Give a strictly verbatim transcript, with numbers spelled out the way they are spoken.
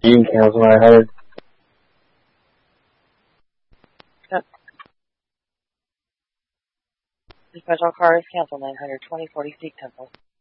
You cancel nine hundred. Yep. Dispatch all cars, cancel nine hundred, twenty forty Seek Temple.